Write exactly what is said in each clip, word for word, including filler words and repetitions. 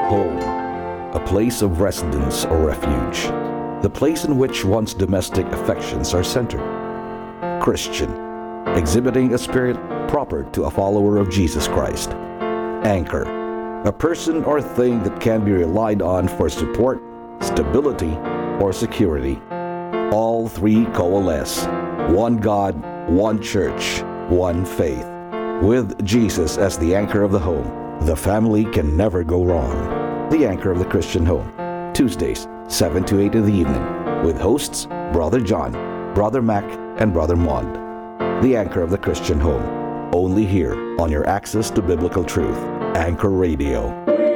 Home, a place of residence or refuge, the place in which one's domestic affections are centered. Christian, exhibiting a spirit proper to a follower of Jesus Christ. Anchor, a person or thing that can be relied on for support, stability, or security. All three coalesce. One God, one church, one faith. With Jesus as the anchor of the home, the family can never go wrong. The Anchor of the Christian Home, Tuesdays, seven to eight in the evening, with hosts Brother John, Brother Mac, and Brother Mond. The Anchor of the Christian Home, only here on your access to biblical truth, Anchor Radio.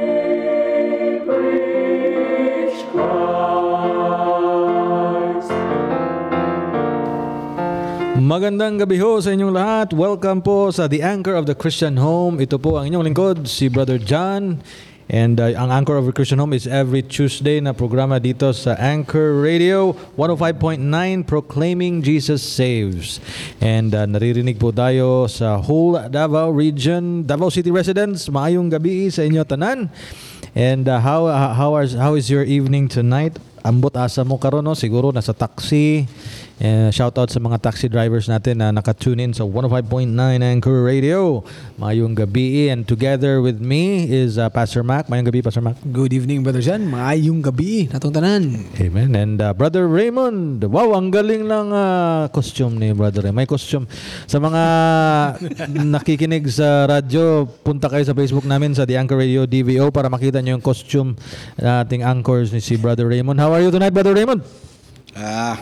Magandang gabi ho sa inyong lahat. Welcome po sa The Anchor of the Christian Home. Ito po ang inyong lingkod, si Brother John. And uh, ang Anchor of the Christian Home is every Tuesday na programa dito sa Anchor Radio one oh five point nine, Proclaiming Jesus Saves. And uh, naririnig po tayo sa whole Davao region, Davao City residents. Maayong gabi sa inyo tanan. And uh, how uh, how are, how is your evening tonight? Ambot asa mo karon, no? Siguro nasa taxi. Uh, shout out sa mga taxi drivers natin na naka-tune in sa one oh five point nine Anchor Radio. Mayong gabi, and together with me is uh, Pastor Mac. Mayong gabi, Pastor Mac. Good evening, Brother Jan. Mayong gabi natong tanan. Amen. And uh, Brother Raymond. Wow, ang galing ng uh, costume ni Brother Raymond. May costume. Sa mga nakikinig sa radyo, punta kayo sa Facebook namin sa The Anchor Radio D V O para makita nyo yung costume na ating anchors ni si Brother Raymond. How are you tonight, Brother Raymond? Ah.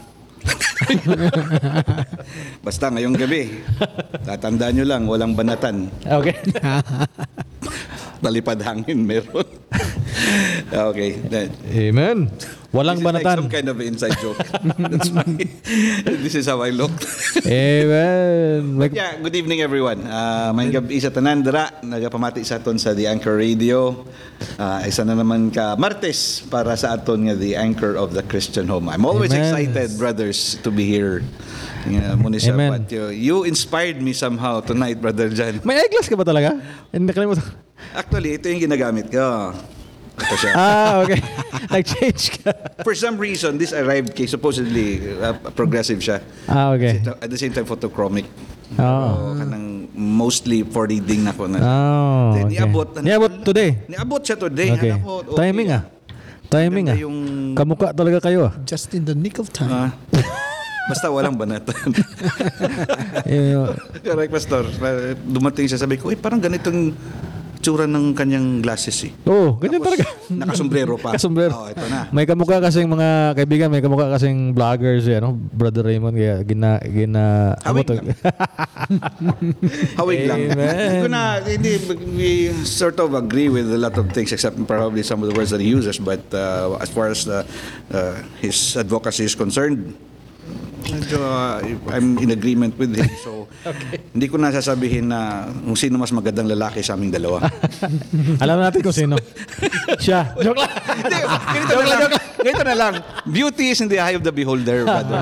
Basta ngayong gabi, tatandaan nyo lang, walang banatan. Okay. Talipad hangin meron. Okay. Amen. Walang this banatan. Is like some kind of inside joke. That's why this is how I look. Amen. Like, yeah, good evening everyone. Uh, may gabi sa tanan dira, nagapamati sa aton sa The Anchor Radio. Uh, isa na naman ka Martes para sa aton nga The Anchor of the Christian Home. I'm always Amen. excited, brothers, to be here. Yeah, Munisa, Amen. but you, you inspired me somehow tonight, Brother Jan. may eyeglass ka ba talaga? Hindi nakalimutan. Actually, ito yung ginagamit ko. Ito siya. Ah, okay. Nag-change ka. For some reason, this arrived kay supposedly uh, progressive siya. Ah, okay. At the same time, photochromic. Oh. So, kanang mostly for reading na ko na. Oh, Then, okay. niabot. Niabot today. Niabot siya today. Okay. Ako, okay. Timing ah. Timing ah. Ganda yung- Kamukha talaga kayo ah. Just in the nick of time. Ah, basta walang banatan. Yung- Correct, Pastor. Dumating siya, sabi ko, eh, parang ganitong tsura ng kanyang glasses eh. Oo, oh, ganyan Tapos, talaga. nakasombrero pa. Nakasombrero. Oh, ito na. May kamukha kasing mga kaibigan, may kamukha kasing vloggers, eh, ano? Brother Raymond, kaya gina, gina, Hawig to? lang. Hawig lang. Amen. Hindi ko na, hindi, we sort of agree with a lot of things except probably some of the words that he uses, but uh, as far as the, uh, his advocacy is concerned, medyo, uh, I'm in agreement with him. So, okay. Hindi ko na sasabihin na kung sino mas magandang lalaki sa aming dalawa. Alam natin kung sino. Siya. Joke lang. Hindi, ganito na lang. Ganito na lang. Beauty is in the eye of the beholder, brother.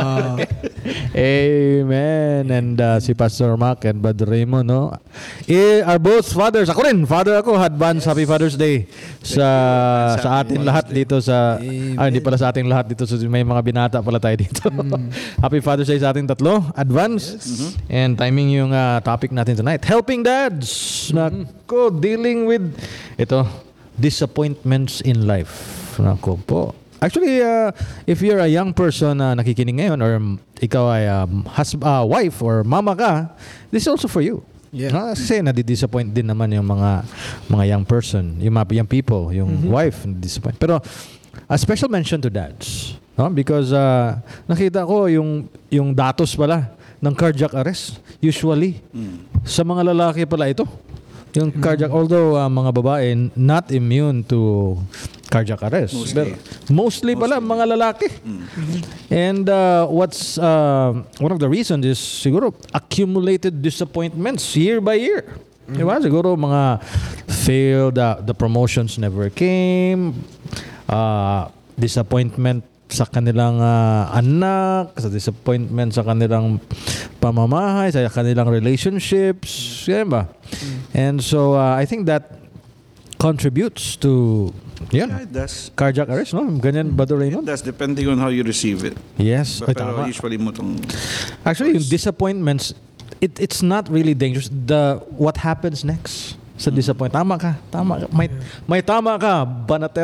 Amen. And uh, si Pastor Mac and Brother Raymond, no? Eh, are both fathers. Ako rin, father ako. Advance Happy Father's Day sa sa atin lahat dito sa ah, hindi pala sa ating lahat dito, so may mga binata pala tayo dito. Happy Father's Day sa ating tatlo. Advance. Yes. Mm-hmm. And timing yung uh, topic natin tonight. Helping dads. Nako, dealing with ito, disappointments in life. Nako po. Actually, uh, if you're a young person na uh, nakikinig ngayon, or ikaw ay um, husband, uh, wife or mama ka, this is also for you. Yeah. Uh, kasi nadi-disappoint din naman yung mga mga young person, yung mga young people, yung mm-hmm. wife, disappoint. Pero a special mention to dads, no? Because uh, nakita ko yung yung datos pala ng cardiac arrest usually mm. sa mga lalaki pala ito. Yung cardiac, although uh, mga babae not immune to cardiac arrest. Mostly. But mostly pala mostly. Mga lalaki. Mm-hmm. And uh, what's uh, one of the reasons is siguro accumulated disappointments year by year. Mm-hmm. Diba? Siguro mga failed, uh, the promotions never came, uh, disappointment sa kanilang uh, anak, sa disappointment sa kanilang pamamahay, sa kanilang relationships, yan ba? Mm. And so uh, I think that contributes to Yeah, yan, it does. cardiac arrest, no? Ganyan, Brother Raymond? That's depending on how you receive it. Yes. Ay, Pero tama. usually mo itong... Actually, yung disappointments, it it's not really dangerous. The what happens next sa disappointment. Tama ka. Tama ka. May, may tama ka. Banatero.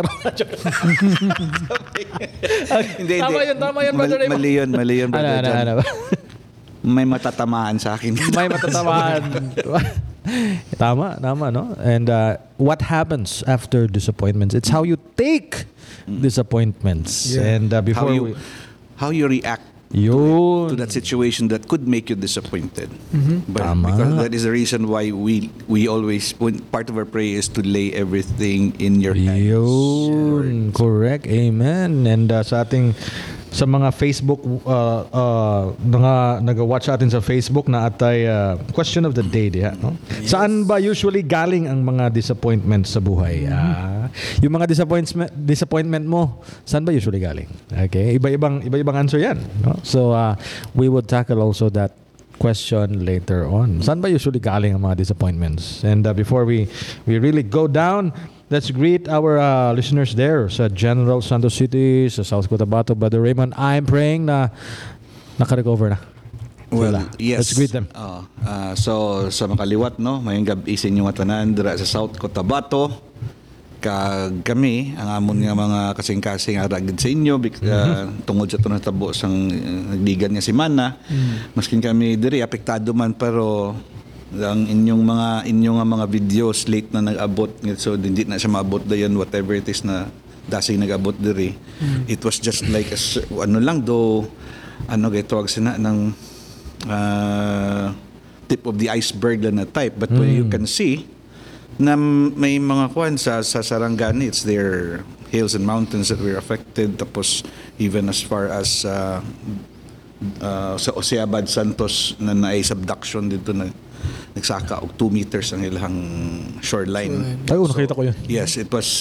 Hindi, Tama hindi. yun, tama yun, Mal- Brother Raymond. Mali yun, mali yun, Ano, Brother ano, John. ano? May matatamaan sa akin. May matatamaan. Tama, tama, no? And uh, what happens after disappointments? It's how you take disappointments. Yeah. And uh, before how you we, how you react yun. to that situation that could make you disappointed. But Tama. because that is the reason why we we always when part of our prayer is to lay everything in your hands. Yun. Correct. Amen. And uh, sa ating sa mga Facebook uh, uh, mga nag-watch atin sa Facebook na atay uh, question of the day diha, no? Saan ba usually galing ang mga disappointments sa buhay? Ah, yung mga disappointment disappointment mo, saan ba usually galing? Okay, iba-ibang iba-ibang answer 'yan, no? So uh, we would tackle also that question later on. Saan ba usually galing ang mga disappointments? And uh, before we we really go down, let's greet our uh, listeners there sa General Santos City, sa South Cotabato, Brother Raymond. I'm praying na naka-recover na. Well, Wala. yes. Let's greet them. Uh, uh, so sa makaliwat, no, mayong gabi sa inyong atanan dira sa South Cotabato. Kag kami ang amon nga mga kasing-kasing aragid sa inyo bik- uh, tungod sa tunang tabo sang uh, nagligan nga si Mana. Maskin kami diri apektado man pero ang inyong mga inyong nga mga videos late na nag-abot so hindi na siya maabot dayon whatever it is na dasing nag-abot diri. It was just like a, s- ano lang do ano gay tawag sina ng uh, tip of the iceberg lang na type but when you can see na may mga kuan sa, sa Sarangani, it's their hills and mountains that were affected. Tapos even as far as uh, uh, sa Osiabad Santos na naay subduction dito na nagsaka og two meters ang ilang shoreline. Ay, oh, nakita ko yun. Yes, it was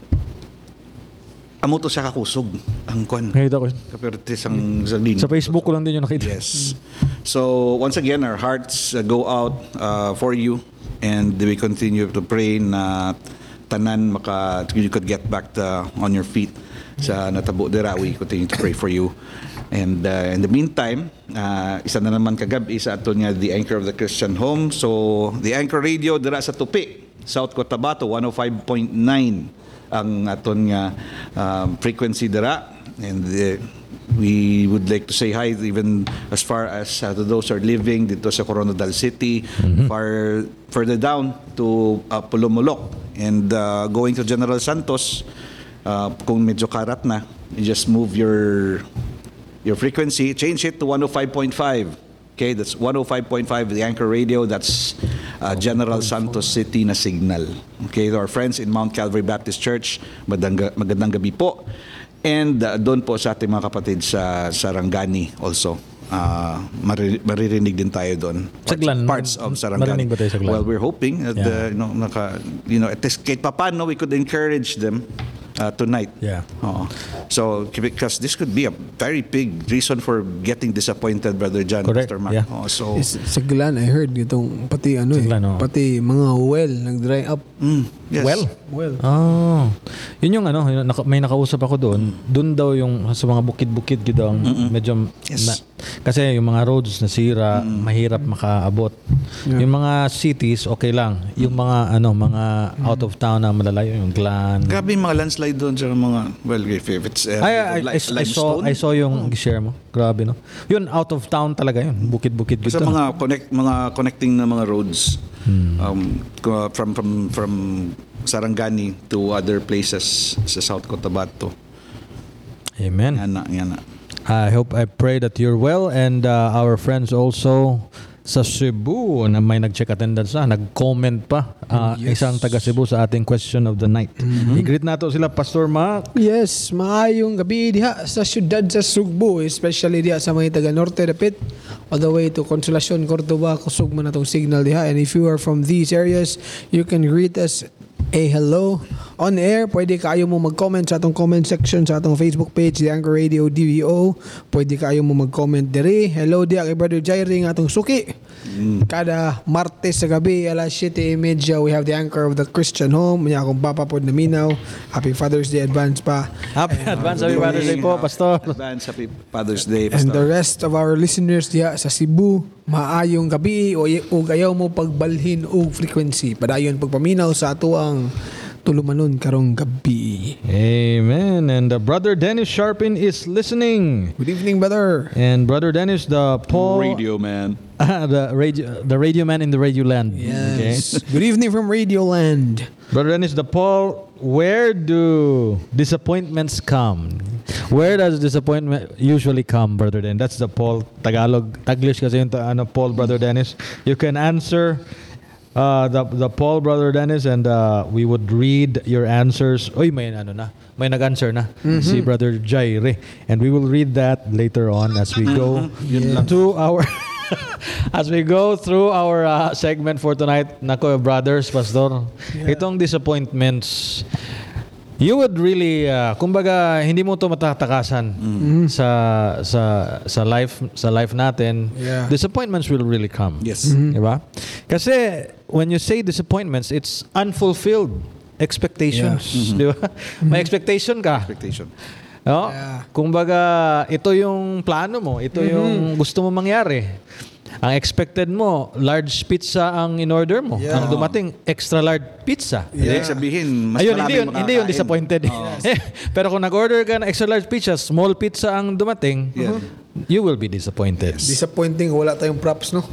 amo to siya kakusog ang kuan. Nakita ko yun. Kapertis ang zalin. Sa Facebook ko lang din yung nakita. Yes. So once again, our hearts uh, go out uh, for you, and we continue to pray na tanan maka you could get back to, on your feet sa natabo dira. We continue to pray for you. And uh, in the meantime, uh, isa na naman kagabi sa ato niya the Anchor of the Christian Home. So the Anchor Radio dira sa Tupi, South Cotabato, one oh five point nine ang aton nga um, frequency dira. And uh, we would like to say hi even as far as uh, to those who are living dito sa Coronadal City, far further down to uh, Pulumulok, and uh, going to General Santos. Uh, kung medyo karat na, you just move your your frequency, change it to one oh five point five. Okay, that's one oh five point five, the Anchor Radio. That's uh, General Santos City na signal. Okay, to our friends in Mount Calvary Baptist Church, magandang, magandang gabi po. And uh, doon po sa ating mga kapatid sa Sarangani also. Uh, mariri- maririnig din tayo doon. Parts, Saglan. parts of Sarangani. Marinig ba tayo sa Saglan? Well, we're hoping that Yeah. uh, you know, naka, you know, at least kahit papano we could encourage them uh, tonight. Yeah. Oo. So, because this could be a very big reason for getting disappointed, Brother John, Correct. Pastor Mac. Yeah. Oo, so, Is, sa Glan, I heard itong pati ano Sa Glan, eh, oh. pati mga well nag-dry up. mm, yes. Well, Well, oh. Yun yung ano, yun, naka- may nakausap ako doon. Doon daw yung sa mga bukid-bukid gito ang medyo Yes. na- kasi yung mga roads nasira, mahirap makaabot. Yeah. Yung mga cities okay lang. Yung mga ano, mga out of town na malalayo, yung Glan. Grabe yung mga landslide doon sa mga, well, if, if it's uh, Ay, I, li- I, I saw I saw yung share mo. Grabe no. Yun out of town talaga yun. Bukid-bukid Sa gito. mga connect mga connecting na mga roads um, ko- from from from Sarangani to other places sa South Cotabato. Amen. Yan na, yan na. I hope, I pray that you're well, and uh, our friends also sa Cebu na may nag-check attendance na, nag-comment pa. Uh, Isang taga Cebu sa ating question of the night. I-greet nato sila, Pastor Mac. yes, maayong gabi diha sa syudad sa Sugbo, especially diha sa mga taga Norte dapit all the way to Consolacion, Cordoba, kusog man atong signal diha. And if you are from these areas, you can greet us a hello on air. Pwede kayo mo mag-comment sa atong comment section sa atong Facebook page, The Anchor Radio D V O. Pwede kayo mo mag-comment diri. Hello dia kay Brother Jairi nga atong suki. Mm. Kada Martes sa gabi alas siyete thirty we have The Anchor of the Christian Home. Nya akong papa pod na minaw. Happy Father's Day advance pa. Happy uh, advance Happy Father's Day po, Pastor. Advance Happy Father's Day, And Pastor. the rest of our listeners diya sa Cebu, maayong gabi o ug ayaw mo pagbalhin og frequency. Padayon pagpaminaw sa ato ang tulumanon karong gabi. Amen. And uh, Brother Dennis Sharpin is listening. Good evening, brother. And Brother Dennis, the Paul Radio man. uh, the radio the radio man in the radio land. Yes. Good evening from Radio Land. Brother Dennis, the Paul, where do disappointments come? Where does disappointment usually come, Brother Dennis? That's the Paul Tagalog. Taglish kasi yung ta- ano, Paul, Brother Dennis. You can answer uh, the the Paul, Brother Dennis, and uh, we would read your answers. Oy, may ano na. May nag-answer na. Mm-hmm. Si Brother Jaire. And we will read that later on as we go Yeah. to our... As we go through our uh, segment for tonight, nako brothers, pastor, Yeah. itong disappointments, you would really, uh, kumbaga, hindi mo to matatakasan Mm-hmm. sa sa sa life sa life natin. Yeah. Disappointments will really come. Yes. Diba? Kasi when you say disappointments, it's unfulfilled expectations. Di ba? May expectation ka. Expectation. No? Yeah. Kumbaga, ito yung plano mo, ito yung gusto mo mangyari. Ang expected mo, large pizza ang in-order mo. Yeah. Ang dumating, extra large pizza. Ibig sabihin, mas Ayun, marami hindi yun, hindi yun makakain. disappointed. Eh, pero kung nag-order ka ng extra large pizza, small pizza ang dumating, Yeah. you will be disappointed. Disappointing, wala tayong props, no?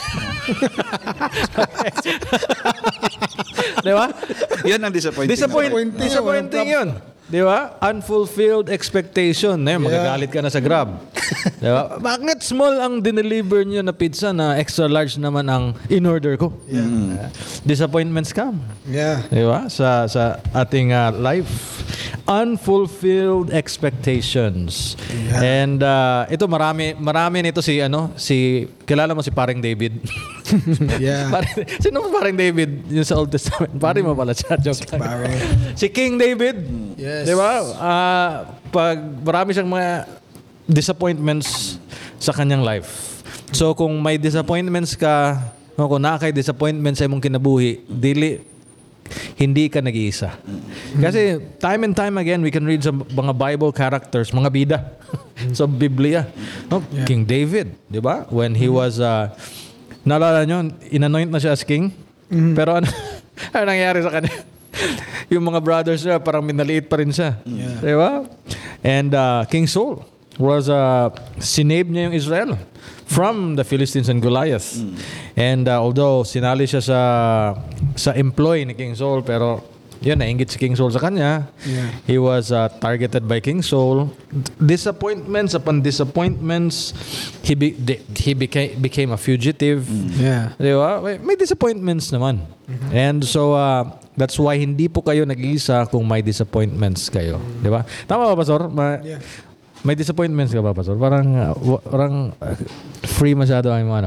Di ba? Yan ang disappointing. Disappointing, Disappointing. disappointing yun. Di ba? Unfulfilled expectation. Eh, magagalit ka na sa Grab. Di ba? Bakit small ang dineliver nyo na pizza na extra large naman ang in-order ko? Yeah. Disappointments come. Yeah. Di ba? Sa, sa ating uh, life. Unfulfilled expectations. And uh, ito marami marami nito si ano si kilala mo si Paring David. Yeah. Paring, sino mo Paring David yung sa Old Testament? Paring mo pala siya. Joke lang. Pare. Si King David. Yes. Di ba? Ah, pag marami siyang mga disappointments sa kanyang life. So kung may disappointments ka, no, kung nakakay disappointments sa imong kinabuhi, dili hindi ka nag-iisa. Kasi time and time again, we can read some mga Bible characters, mga bida sa Biblia. No? Yeah. King David, di ba? When he was, uh, naalala nyo, inanoint na siya as king. Pero ano, ano nangyari sa kanya? Yung mga brothers niya, parang minaliit pa rin siya. Yeah. Di ba? And uh, King Saul was, uh, sinave niya yung Israel from the Philistines and Goliath. Mm. And uh, although sinali siya sa sa employ ni King Saul, pero yun, nainggit si King Saul sa kanya. Yeah. He was uh, targeted by King Saul. Disappointments upon disappointments, he be, de, he became became a fugitive. Mm. Yeah. Di ba? May, may disappointments naman. Mm-hmm. And so uh, that's why hindi po kayo nag-iisa kung may disappointments kayo. Di ba? Tama ba, Pastor? Ma- Yeah. May disappointments ka ba, Pastor? Parang, uh, wa- parang uh, free masyado ang mga ano.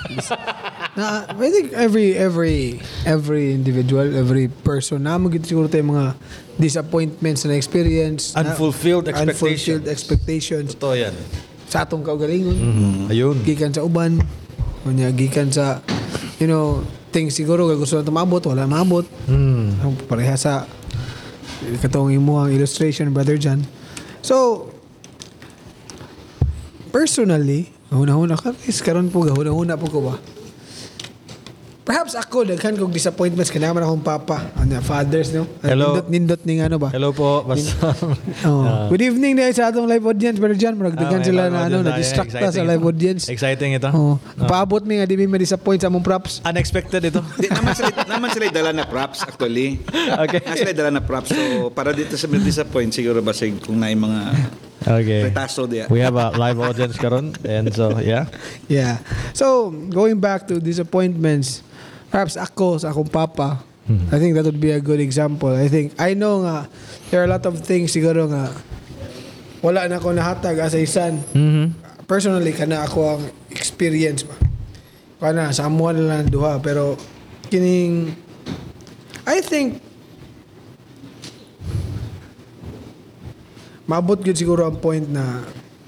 Na, I think every every every individual, every person na magiging siguro tayo mga disappointments na experience, na- Unfulfilled expectations. unfulfilled expectations Totoo yan. sa atong kaugalingon. Mm-hmm. Ayun. Gikan sa uban, kunya gikan sa you know, things siguro kay gusto natin maabot, wala maabot. Mm. Ang pareha sa katong imuhang illustration, Brother John. So, personally, huna-huna ka, is karon po, huna-huna po ko ba? Perhaps ako, daghan kong disappointments, kanaman akong papa, ano, fathers, no? Hello. Nindot, nindot ning ano ba? Hello po, Pastor. Oh. Good evening dahil sa atong live audience, Brother John. Maragdagan Ah, sila may na mga ano, audience na, na-distract ta exciting sa live ito. audience. Exciting ito. Oh. Paabot mi nga, di mi ma-disappoint sa among props. Unexpected ito. Di, naman sila naman sila dala na props actually. Okay. Naman sila dala na props, so para dito sa disappoint siguro ba sig kung naay mga Okay. retaso diya. We have a live audience karon, and so yeah. Yeah. So, going back to disappointments, perhaps ako sa akong papa, I think that would be a good example. I think, I know nga, there are a lot of things siguro nga, wala na ako nahatag as a son. Mhm. Personally, kana ako ang experience ba. Kana, sa amuan na lang duha. Pero, kining, I think, maabot yun siguro ang point na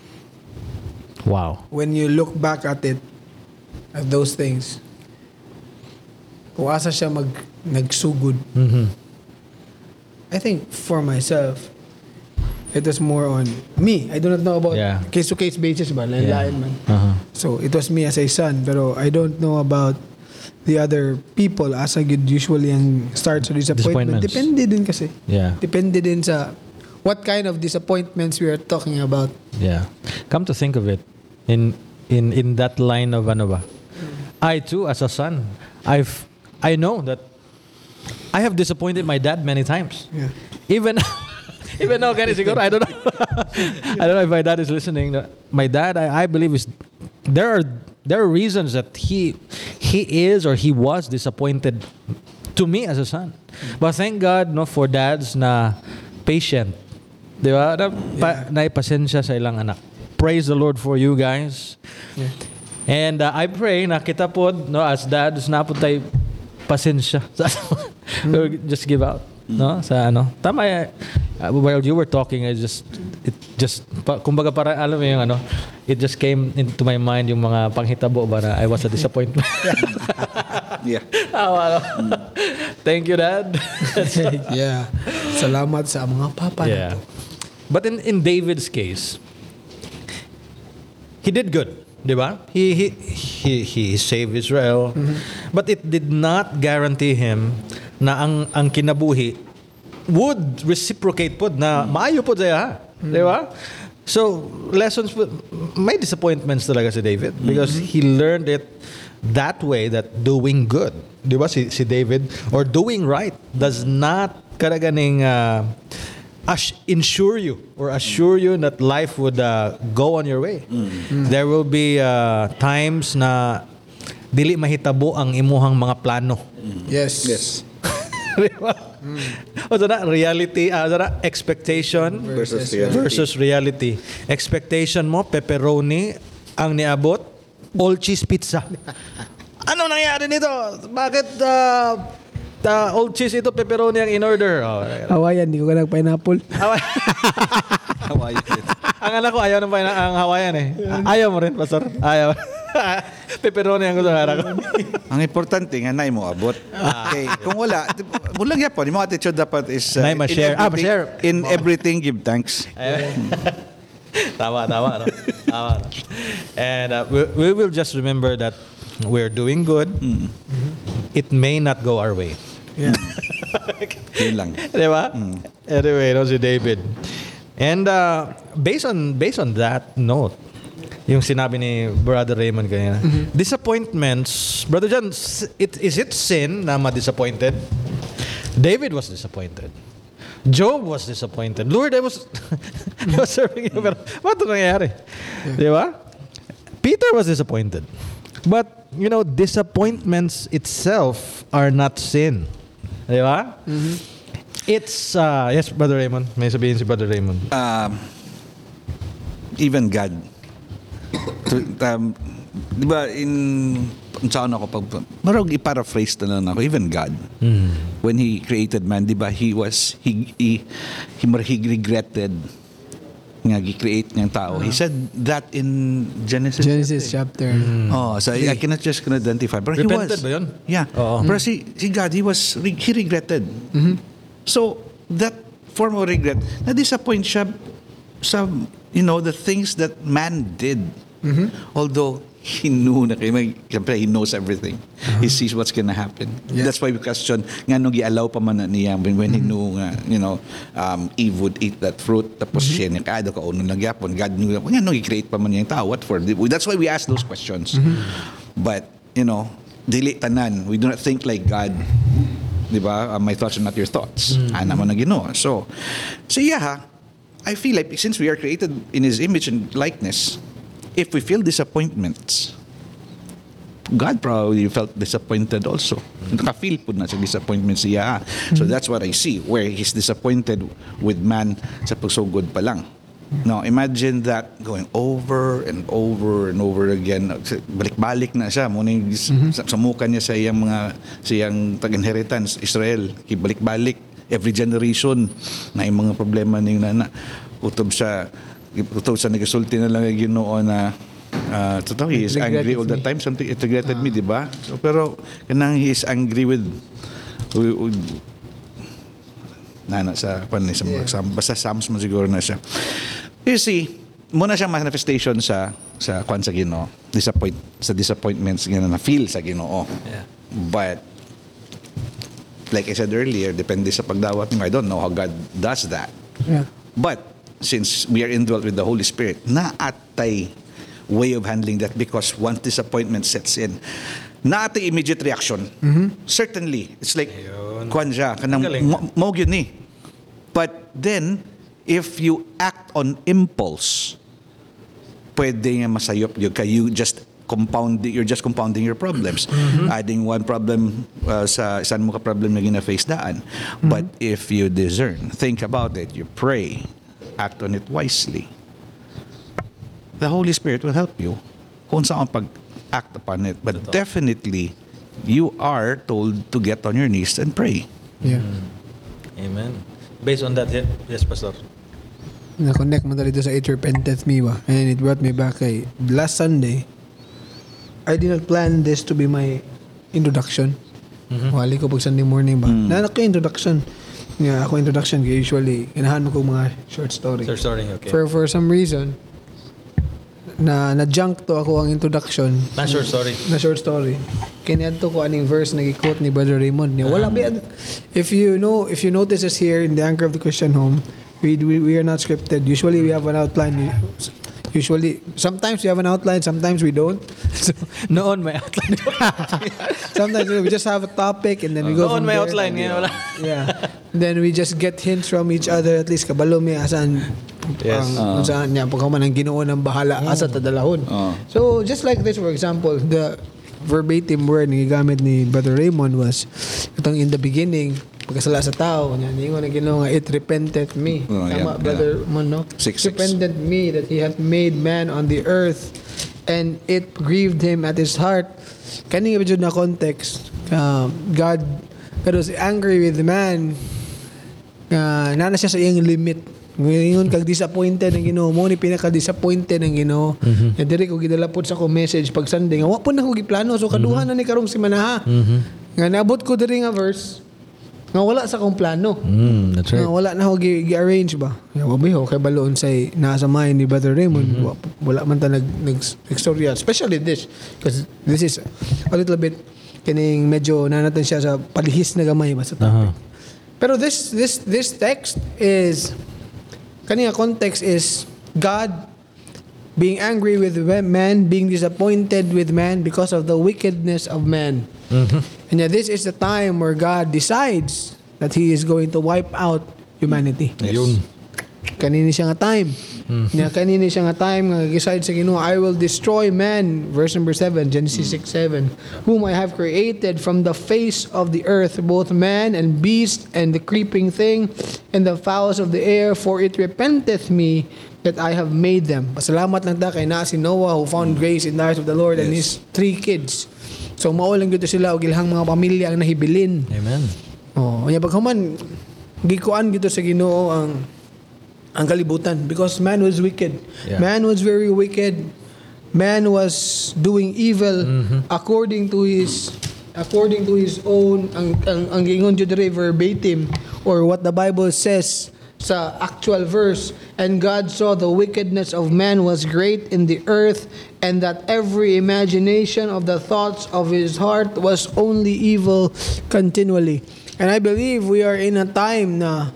Wow. when you look back at it, at those things, kung asa siya mag, nagsugod, Mhm. I think for myself, it was more on me. I do not know about Yeah. case-to-case basis ba, lain-lain man. Uh-huh. So it was me as a son, pero I don't know about the other people as a good usually ang start sa disappointment. Disappointments. Depende din kasi. Yeah. Depende din sa what kind of disappointments we are talking about. Yeah. Come to think of it, in in in that line of ano ba? I too, as a son, I've I know that I have disappointed my dad many times. Yeah. Even even now, ganun siguro, I don't know. I don't know if my dad is listening. My dad, I, I believe is there are there are reasons that he he is or he was disappointed to me as a son. But thank God, no, for dads na patient. Di ba? Na, pa, naipasensya sa ilang anak. Praise the Lord for you guys. Yeah. And uh, I pray na kita po, no, as dads, na po tayo pasensya. Just give out. No? Sa ano. Tama, uh, while you were talking, I just, it just, pa, kumbaga para, alam mo yung ano, it just came into my mind yung mga panghitabo ba na I was a disappointment. Yeah. Tawa, no? Thank you, Dad. Yeah. Salamat sa mga papa. Yeah. But in, in David's case, he did good, di ba? He he he he saved Israel, but it did not guarantee him na ang ang kinabuhi would reciprocate pod na maayo pod siya, di ba? So lessons po, may disappointments talaga si David because he learned it that way, that doing good, di ba, si si David, or doing right does not karaganing uh, Ass- ensure you or assure you that life would uh, go on your way. Mm. There will be uh, times na dili mahitabo ang imuhang mga plano. Yes. Yes. Diba? Mm. O sana, reality, uh, sana, expectation Versus reality. versus reality. Expectation mo, pepperoni, ang niabot, all cheese pizza. Ano nangyari nito? Bakit uh, uh, all cheese ito, pepperoni ang in-order? Oh, Hawaiian, di ko ka nag-pineapple. Hawaii. ang anak ko ayaw ng pina- ang Hawaiian eh. Ayaw mo rin, Pastor? Ayaw. Pepperoni ang gusto ng anak ko. Ang importante nga na mo abot. Okay, kung wala, bulang yapon, yung mga attitude dapat is uh, Nay, ma-share. Ah, everything- ma-share. in everything give thanks. tama, tama. No? Tama. No? And uh, we, we will just remember that we're doing good. It may not go our way. Yeah. Yun lang. Di ba? Anyway, no, si David. And uh, based on based on that note, yung sinabi ni Brother Raymond kanina, disappointments, Brother John, s- it, is it sin na ma-disappointed? David was disappointed. Job was disappointed. Lord, I was, I was serving you, pero what nangyayari? Di ba? Peter was disappointed. But, you know, disappointments itself are not sin. Di ba? It's, uh, yes, Brother Raymond. May sabihin si Brother Raymond. Um, even God. To, um, di ba, in, kung saan ako pag, marag i-paraphrase na lang ako, even God, when He created man, di ba, He was, He, He, he, he regretted nga gi-create niyang tao. He said that in Genesis. Genesis chapter. Oh, so I cannot just can identify. But Repented he was. ba yun? Yeah. Oo. Pero si, si God, he was, he regretted. So, that form of regret, na-disappoint siya sa, you know, the things that man did. Although, he knew na kayo, may- siyempre, he knows everything. He sees what's gonna happen. Yeah. That's why we question, nga nung i-allow pa man na niya when, when he knew nga, you know, um, Eve would eat that fruit, tapos siya niya, kada ka unong nagyapon, God knew, nga nung i-create pa man niya yung tao, what for? That's why we ask those questions. But, you know, dili tanan, we do not think like God. Di ba? Uh, my thoughts are not your thoughts. Ana mo na Ginoo. So, so yeah, I feel like since we are created in His image and likeness, if we feel disappointments, God probably felt disappointed also. Naka-feel po na sa disappointment siya. So that's what I see, where He's disappointed with man sa pagsugod pa lang. Now, imagine that going over and over and over again. Balik-balik na siya. Muna yung sa, sa muka niya sa iyang mga, sa iyang tag-inheritance, Israel. Balik-balik. every generation na yung mga problema ning nana utob sa utob sa nagasulti na lang ang Ginoo na uh, totoo, he is angry all the time, something it regretted me, di ba? So, pero kanang he is angry with, with, with nana sa pan sa mga yeah. basta Psalms mo siguro na siya. You see, muna siyang manifestation sa sa kwan sa Ginoo, disappoint sa disappointments nga na feel sa Ginoo. Yeah. But like I said earlier, depende sa pagdawat mo. I don't know how God does that. Yeah. But since we are indwelt with the Holy Spirit, naatay way of handling that, because once disappointment sets in, naatay immediate reaction. Mm-hmm. Certainly, it's like Ayun. kwan siya kanang Galing. mo mo gyud ni. But then if you act on impulse, pwede nga masayop yun kay you just compound you're just compounding your problems, mm-hmm. adding one problem uh, sa isang mo ka problem na gina-face daan. Mm-hmm. But if you discern, think about it, you pray, act on it wisely, the Holy Spirit will help you kung saan pag-act upon it. But Totoo. definitely you are told to get on your knees and pray. Yeah. Amen. Based on that, yeah. Yes, Pastor. Na-connect mo dito sa It Repenteth Me ba? And it brought me back kay last Sunday. I did not plan this to be my introduction. Mhm. Wali ko pag Sunday morning ba? Mm. Na ako introduction. Yeah, ako introduction kaya usually inahan ko mga short story. Sir, sorry, okay. For for some reason na na-junk to ako ang introduction. Na short story. Na short story. Kiniadto ko aning verse nag-quote ni Brother Raymond. Niya, wala ba? If you know, if you notice us here in the Anchor of the Christian Home, we, we we are not scripted. Usually we have an outline. Usually, sometimes we have an outline, sometimes we don't. So, Noon may outline. sometimes we just have a topic and then we go Noon from may there. outline, ngayon wala. Yeah. Then we just get hints from each other, at least kabalo mi asan Yes. ang uh, saan niya pag man ang Ginoo ng bahala asa tadalahon. Uh. So just like this, for example, the verbatim word na gigamit ni Brother Raymond was itong in the beginning pagkasala sa tao niya ningon na Ginoo nga it repenteth me. Oh, Tama, yeah, Brother yeah. Mon, no? Six, It repenteth me that he hath made man on the earth and it grieved him at his heart. Kani nga na context, uh, God God was angry with man. Uh, nana siya sa iyang limit. Ngayon kag disappointed ang Ginoo mo ni pinaka disappointed ang Ginoo. Mm-hmm. And diri ko gidala pod sa ko message pag Sunday nga wa po na ko giplano so kaduha na ni karong semana ha. Mhm. Nga naabot ko diri nga verse nga wala sa kong plano. Mm, that's right. Nga wala na ko gi- gi-arrange ba. Nga wa biho kay baloon say nasa mind ni Brother Raymond. Mm-hmm. Wa- Wala man ta nag nag-istorya, especially this because this is a little bit kining medyo nanatan siya sa palihis na gamay ba sa topic. Aha. Pero this this this text is kaniya context is God being angry with man, being disappointed with man because of the wickedness of man. Mhm. And yet this is the time where God decides that He is going to wipe out humanity. Ayun. Kanini siya nga time. Nya kanini siya nga time nga decide sa Ginoo, I will destroy man, verse number seven, Genesis six seven, whom I have created from the face of the earth, both man and beast and the creeping thing and the fowls of the air, for it repenteth me that I have made them. Pasalamat lang ta kay na si Noah who found grace in the eyes of the Lord and his three kids. So mao lang gyud sila og ilahang mga pamilya ang nahibilin. Amen. Oh, nya paghuman gikuan gito sa Ginoo ang ang kalibutan because man was wicked. Yeah. Man was very wicked. Man was doing evil Mm-hmm. according to his according to his own ang ang, ang gingon jud diri verbatim or what the Bible says sa actual verse, and God saw the wickedness of man was great in the earth and that every imagination of the thoughts of his heart was only evil continually. And I believe we are in a time na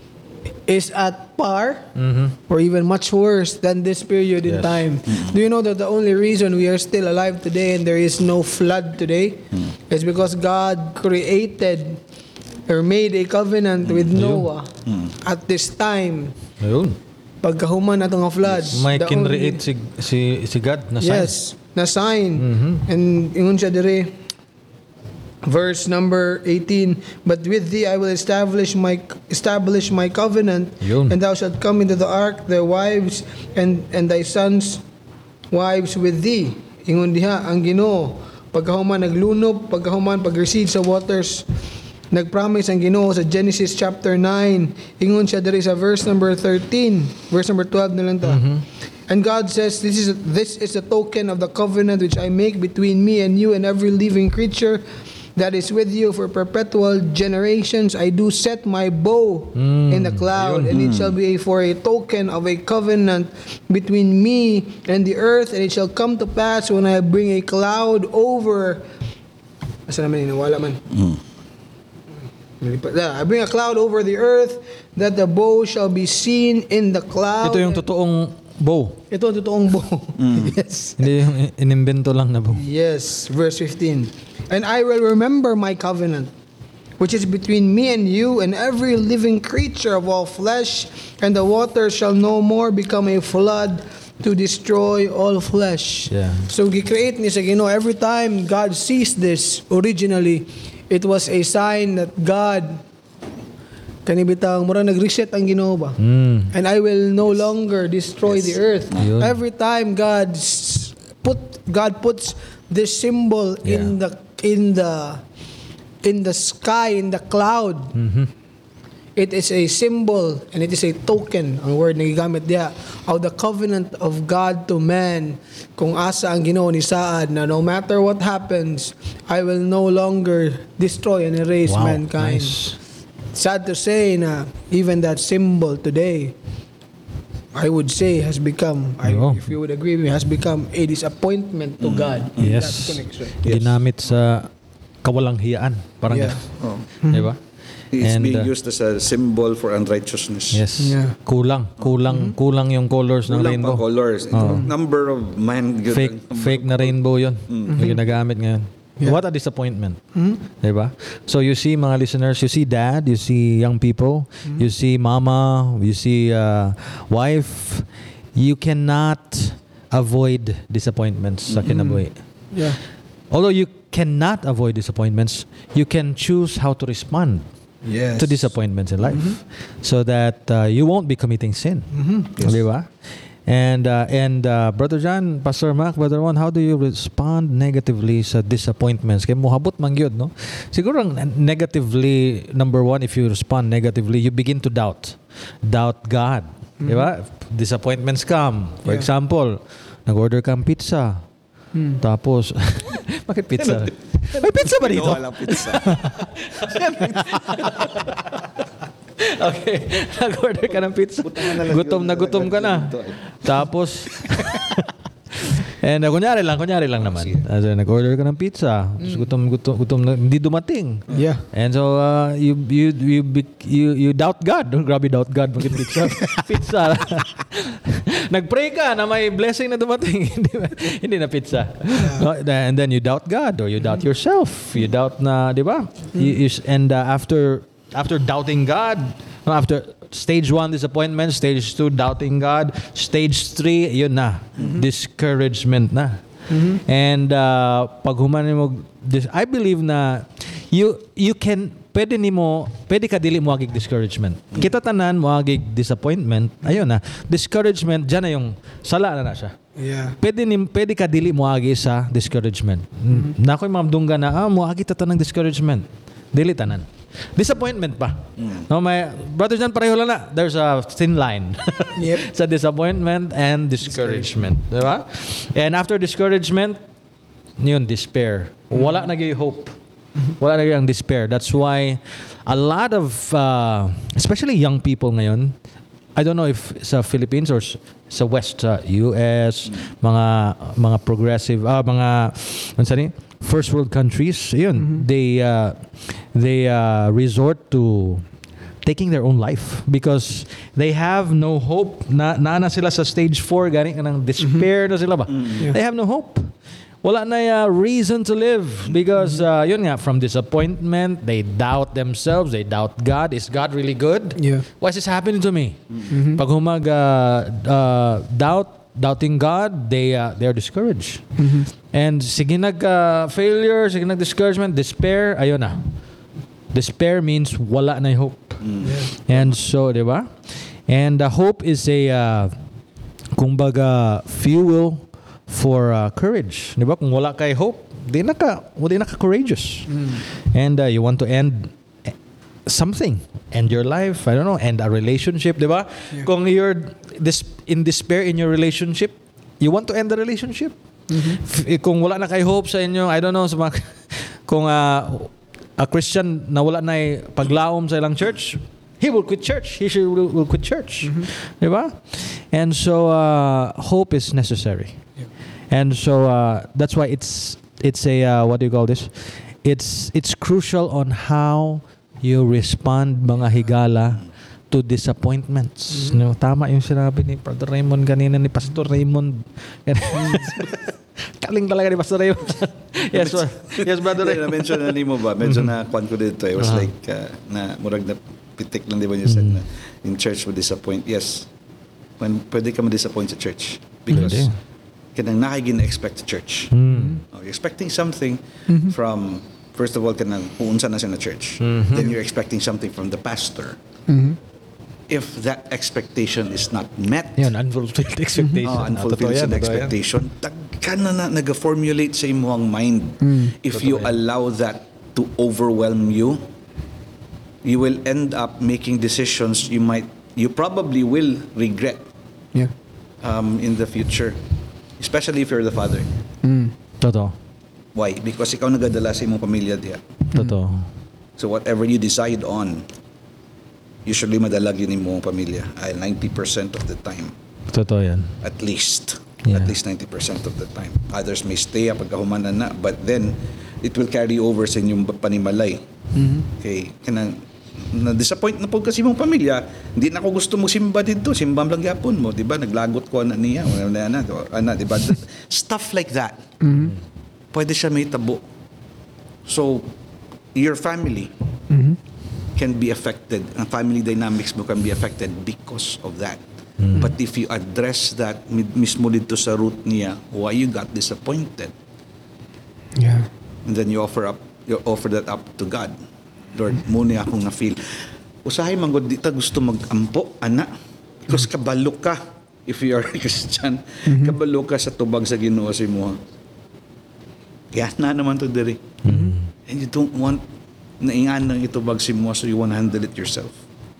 is at par Mhm. or even much worse than this period in Yes. time. Do you know that the only reason we are still alive today and there is no flood today is because God created or made a covenant with Noah at this time. Ayun. Pagkahuman nato nga flood. May the kinreate si, si, si God na sign. Yes, na sign. Mhm. And ingon siya dire verse number eighteen, but with thee I will establish my establish my covenant, Yun. and thou shalt come into the ark, thy wives and and thy sons' wives with thee. Ingon diha ang Ginoo pagkahuman naglunob, pagkahuman pag-recede sa waters Nagpromise ang Ginoo sa Genesis chapter nine. Ingon siya diri sa verse number thirteen. Verse number twelve na lang to. And God says, this is this is a token of the covenant which I make between me and you and every living creature that is with you for perpetual generations. I do set my bow Mm, in the cloud, and it shall be for a token of a covenant between me and the earth, and it shall come to pass when I bring a cloud over. Asa naman yun? Wala man. I bring a cloud over the earth, that the bow shall be seen in the cloud. Ito yung totoong bow. Ito ang totoong bow. Yes. Hindi yung inimbento lang na bow. Yes, verse fifteen. And I will remember my covenant, which is between me and you and every living creature of all flesh, and the water shall no more become a flood to destroy all flesh. Yeah. So, gi-create ni sa Ginoo. Every time God sees this, originally, it was a sign that God, kanibitang, mura nag-reset ang Ginoo ba? Mm. And I will no longer destroy the earth. Ayun. Every time God s- put God puts this symbol in Yeah. the in the in the sky, in the cloud, it is a symbol and it is a token, ang word na gigamit diya, of the covenant of God to man, kung asa ang Ginoo ni saad na no matter what happens, I will no longer destroy and erase Wow, mankind. nice. Sad to say na even that symbol today, I would say has become, I, Oo. if you would agree with me, has become a disappointment to God. in Yes. that connection. Ginamit sa kawalang hiyaan. Parang Yeah. ganun. Oh. Di ba? It's And, being uh, used as a symbol for unrighteousness. Yes. Yeah. Kulang. Kulang. Kulang yung colors ng Kulang pa rainbow. colors. Number of man. Fake fake na rainbow yun. Yung ginagamit ngayon. Yeah. What a disappointment. Diba? So you see mga listeners, you see dad, you see young people, you see mama, you see uh, wife. You cannot avoid disappointments sa kinabuhi. Yeah. Although you cannot avoid disappointments, you can choose how to respond Yes. to disappointments in life so that uh, you won't be committing sin. Di ba? And uh, and uh, Brother John, Pastor Mac, Brother Juan, how do you respond negatively sa disappointments? Kaya muhabot man yun, no? Siguro ang negatively, number one, if you respond negatively, you begin to doubt. Doubt God. Di ba? Disappointments come. For Yeah. example, nag-order kang pizza. Tapos, bakit pizza? May pizza ba dito? Walang pizza. Okay, nag-order ka ng pizza. Gutom na gutom ka na. Tapos, and uh, kunyari lang, kunyari lang naman. As in, nag-order ka ng pizza. Tapos gutom, gutom, gutom na, hindi dumating. Yeah. And so, uh, you, you, you, bec- you, you doubt God. Don't grabe doubt God. Bakit pizza? Pizza. Nag-pray ka na may blessing na dumating. hindi, hindi na pizza. No, and then you doubt God or you doubt yourself. You doubt na, di ba? You, you, and uh, after after doubting God, no, after stage one, disappointment, stage two, doubting God, stage three, yun na, discouragement na. And uh, pag humani mo, dis- I believe na you you can, pwede ni mo, pwede ka dili mo agig discouragement. Kita tanan mo agig disappointment, ayun na, discouragement, dyan na yung sala na na siya. Yeah. Pwede, ni, pwede ka dili mo agi sa discouragement. Mm-hmm. Na ako'y mamdungga na, ah, mo agi tatan ng discouragement. Dili tanan. Disappointment pa. No, may Brother John, pareho lang na. There's a thin line. Yep. Sa disappointment and discouragement. Di ba? And after discouragement, yun, despair. Wala na gyud hope. Wala na gyud ang despair. That's why a lot of, uh, especially young people ngayon, I don't know if sa Philippines or sa West, sa U S, mga mga progressive, ah, mga, ano sa ni? First world countries, yun, they uh, they uh, resort to taking their own life because they have no hope. Na na, na sila sa stage four, galing ka ng despair na sila ba? They have no hope. Wala na uh, reason to live because uh, yun nga, from disappointment, they doubt themselves, they doubt God. Is God really good? Yeah. Why is this happening to me? Pag humag uh, uh, doubt, doubting God, they uh, they are discouraged. And sige nag uh, failure, sige nag discouragement, despair, ayun na. Despair means wala na yung hope. And so, di ba? And uh, hope is a uh, kumbaga fuel for uh, courage. Di ba? Kung wala kay hope, di na ka, di na ka courageous. And uh, you want to end something. End your life, I don't know, end a relationship, di ba? Yeah. Kung you're dis- in despair in your relationship, you want to end the relationship. F- eh, kung wala na kay hope sa inyo, I don't know, sa mga, kung uh, a Christian na wala na ay paglaom sa ilang church, he will quit church. He should, will, will quit church. Di ba? And so, uh, hope is necessary. And so, uh, that's why it's, it's a, uh, what do you call this? It's, it's crucial on how you respond, mga higala, to disappointments. No, tama yung sinabi ni Brother Raymond kanina, ni Pastor Raymond. Kaling talaga ni Pastor Raymond. Yes, bro. Yes, Brother Raymond. Na-mention na ni mo ba? Medyo na kwan ko dito. It was Uh-huh. like, uh, na murag na pitik lang, di ba niya said na in church will disappoint. Yes. When, pwede ka ma-disappoint sa church. Because Pwede. kanang nakagin expect sa church. Mm. Oh, you're expecting something from, first of all, kanang puunsa na siya na church. Then you're expecting something from the pastor. If that expectation is not met, Yan, unfulfilled expectation. oh, Ah, unfulfilled totoo yan, sa totoo yan. expectation, tagka na na nag-formulate sa imong mind. If you allow that to overwhelm you, you will end up making decisions you might, you probably will regret Yeah. um, in the future. Especially if you're the father. Totoo. Why? Because ikaw nagadala sa imong pamilya diya. Totoo. So whatever you decide on, usually madalag yun imong pamilya. Ay, ninety percent of the time. Totoo yan. At least. Yeah. At least ninety percent of the time. Others may stay pagkahumanan na, but then it will carry over sa inyong panimalay. Okay. Kanang na-disappoint na po kasi mong pamilya, hindi na ako gusto mo simba dito, simba lang yapon mo, di ba? Naglagot ko ana niya, ana, ana, ana, di ba? Stuff like that. Pwede siya may tabo. So, your family can be affected. Ang family dynamics mo can be affected because of that. But if you address that mi- mismo dito sa root niya, why you got disappointed, Yeah. and then you offer up, you offer that up to God. Lord, muna akong na-feel. Usahay manggod di ta gusto mag-ampo, ana. Because kabalo ka, if you are a Christian, kabalo ka sa tubag sa Ginoo sa imo. Kaya na naman to diri. And you don't want naingan ng itubag si mo, so you want to handle it yourself.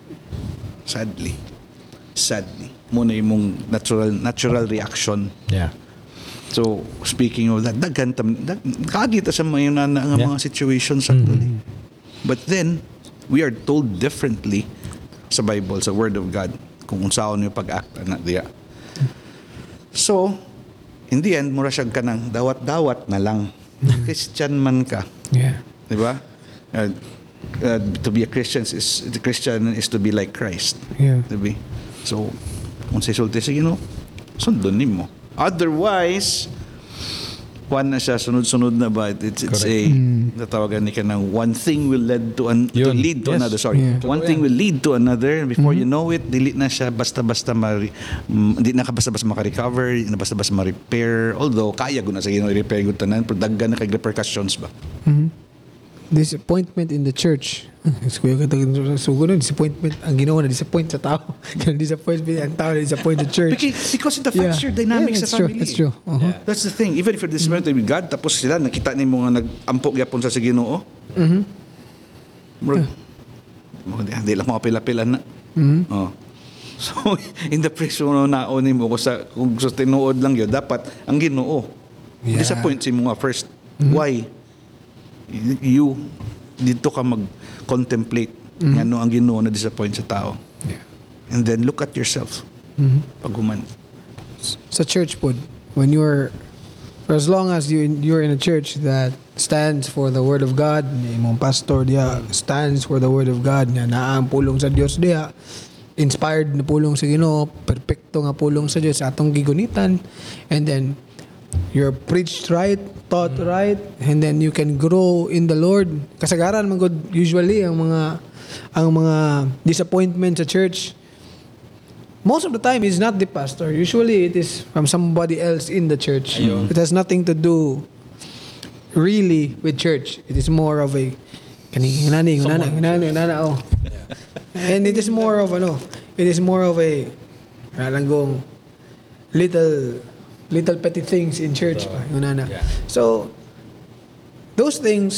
Sadly. Sadly. Muna imong natural natural reaction. Yeah. So, speaking of that, daghan tam, dag, nakakita sa mga yun na, na, nga Yeah. mga situations actually. But then, we are told differently sa Bible, sa Word of God, kung unsaon yung pag-act na diya. So, in the end, mura siya ka ng dawat-dawat na lang. Christian man ka. Yeah. Di ba? Uh, uh, to be a Christian is, the Christian is to be like Christ. Yeah. Diba? So, kung sa isulti sa Ginoo, sundon nimo. Otherwise, one na siya, sunod-sunod na ba? It's, it's a, natawagan ni ka ng one thing will lead to, an, to Yun. lead to Yes. another. Sorry. Yeah. One thing will lead to another. Before you know it, dili na siya basta-basta mari, mm, di na ka basta-basta maka-recover, di na basta-basta ma-repair. Although, kaya ko na sa Ginoo i-repair ko tanan, pero daggan na kay repercussions ba? Disappointment in the church. So, gano'n, disappointment. Ang ginawa na disappoint sa tao. Disappointment ang tao na disappoint the church. Because, because it affects your dynamics Yeah, sa that's true. family. That's true. Uh-huh. That's the thing. Even if you're disappointed with God, tapos sila, nakita ni mo nga nag-ampok yapon sa Ginoo. Mm-hmm. Bro, hindi lang mga pila-pila na. Mm-hmm. Oh. So, in the praise mo na ni mo, kung sa, kung sa tinuod lang yun, dapat ang Ginoo. Yeah. Disappoint si mo nga first. Why? You, dito ka mag-contemplate ng ano ang Ginoo na disappoint sa tao. Yeah. And then look at yourself. Pag human. Sa church po, when you're, for as long as you, you're in a church that stands for the Word of God, yung mong pastor diya stands for the Word of God, nga naa ang pulong sa Dios diya, inspired na pulong sa Ginoo, perpekto nga pulong sa Dios sa atong gigunitan, and then you're preached right, taught right, and then you can grow in the Lord. Kasagaran man gud usually ang mga ang mga disappointment sa church. Most of the time is not the pastor. Usually it is from somebody else in the church. It has nothing to do really with church. It is more of a kani nani nana nana nana oh. And it is more of ano, it is more of a ranggong little little petty things in church pa, yun na. So those things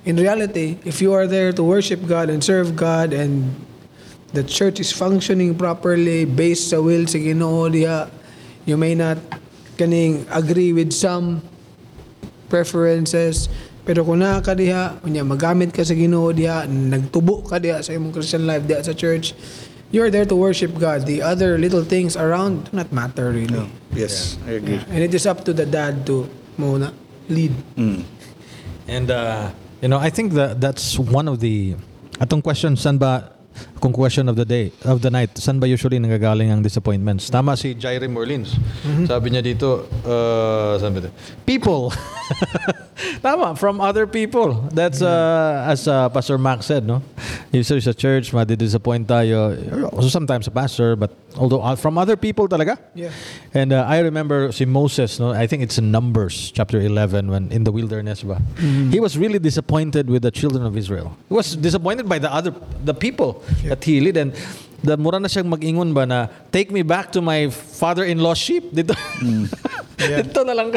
in reality, if you are there to worship God and serve God and the church is functioning properly based sa will sa Ginoo diha, you may not kaning agree with some preferences, pero kung naa ka diha, unya magamit ka sa Ginoo diha, nagtubo ka diha sa imong Christian life diha sa church, you're there to worship God. The other little things around do not matter really. No. Yes, I agree. And it is up to the dad to muna lead. Mm. And uh, you know, I think that that's one of the atong question, saan ba kung question of the day, of the night, saan ba usually nanggagaling ang disappointments? Tama si Jairi Morlins. Sabi niya dito, uh, saan ba ito? People. Tama, from other people. That's uh, as uh, Pastor Max said, no? Usually sa church, madi-disappoint tayo. Also sometimes a pastor, but although uh, from other people talaga. Yeah. And uh, I remember si Moses, no? I think it's in Numbers chapter eleven when in the wilderness ba. He was really disappointed with the children of Israel. He was disappointed by the other the people that he led, and the mura na siyang mag-ingon ba na take me back to my father-in-law's sheep dito. Dito na lang.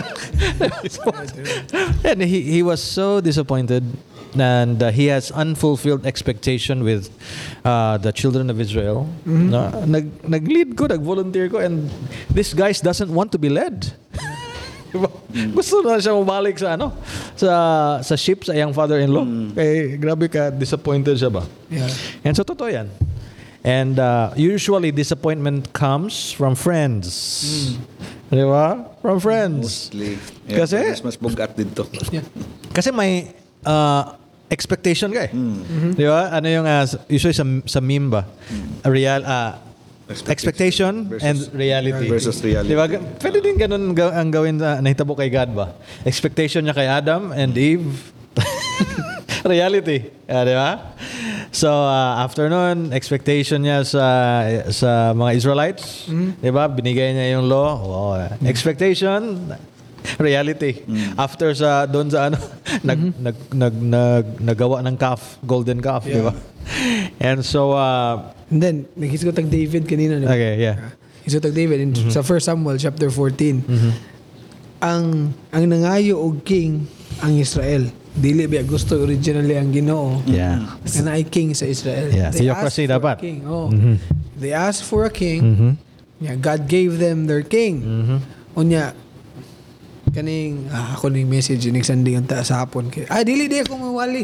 And he he was so disappointed, and uh, he has unfulfilled expectation with uh, the children of Israel. No? Nag nag-lead ko, nag-volunteer ko, and this guy doesn't want to be led. Diba? Gusto na siya mabalik sa ano, sa sa ship sa iyang father-in-law. Eh grabe ka disappointed siya ba? Yeah. And so totoo yan. And uh, usually disappointment comes from friends. Di ba? From friends. Mostly. Yeah, Kasi mas mas bugat dito. Yeah. kasi may uh, expectation ka eh. Di ba? Ano yung uh, usually sa sa meme ba? A real uh, expectation versus- and reality. versus reality. Di ba? Pwede din ganun ga- ang gawin sa nahitabo kay God ba? Expectation niya kay Adam and Eve. Reality. Yeah, di ba? So, uh, after nun, expectation niya sa sa mga Israelites, di ba? Binigay niya yung law. Oh, expectation, reality. After sa doon sa ano, nag, nag, nag, nag, nagawa ng calf, golden calf, di ba? And so, uh, And then, naghisgot ang David kanina. Diba? okay, yeah. Hisgot ang David in, sa First Samuel chapter fourteen. Ang ang nangayo og king ang Israel. Dili ba gusto originally ang Ginoo. Yeah. Nga ay king sa Israel. Yeah, They theocracy asked for a dapat. king. Oh. Mhm. They asked for a king. Mhm. Yeah, God gave them their king. Mhm. Unya kaning ah, ako ning message ni sanding ta sa hapon kay ah dili di ako mawali.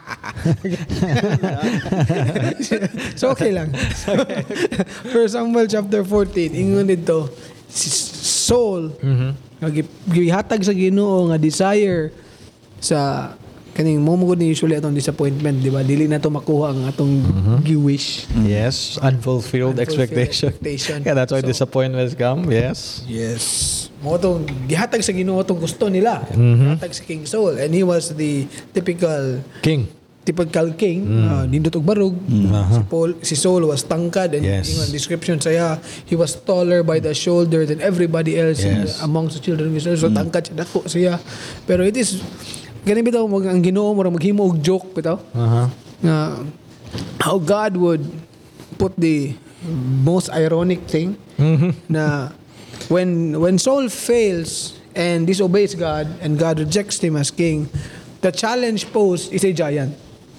So okay lang. First Samuel chapter fourteen ingon dito si Saul Mhm. gihatag sa Ginoo nga desire sa kaning mo mo ni usually atong disappointment, di ba? Dili na to makuha ang atong gi-wish. Yes, unfulfilled, Unfulfilled expectation. expectation. Yeah, that's why So- disappointments come. Yes. Yes. Mo tong gihatag sa Ginoo tong gusto nila. Mhm. Gihatag sa King Saul, and he was the typical King. typical king, uh, nindot og barug. Si Paul, si Saul was tangkad, and Yes. yung description saya, he was taller by the shoulder than everybody else in- Yes. amongst the children of Israel. So tangkad siya, dako siya. Pero it is ganun bitaw mag ang Ginoo mo maghimo og joke bitaw. Uh-huh. Na how God would put the most ironic thing na when when Saul fails and disobeys God and God rejects him as king, the challenge posed is a giant.